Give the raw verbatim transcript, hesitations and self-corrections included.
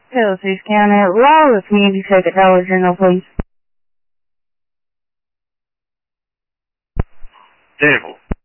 Chelsea County, Lawless Community Second Dollar General, please. Devil.